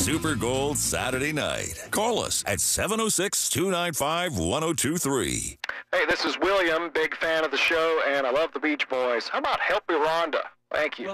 Super Gold Saturday night. Call us at 706-295-1023. Hey, this is William, big fan of the show, and I love the Beach Boys. How about Help Me Rhonda? Thank you.